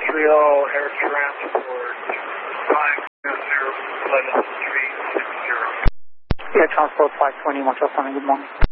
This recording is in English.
Montreal Air Transport, 500 Pleasant Street, 60. Air Transport 520 Montreal, good morning.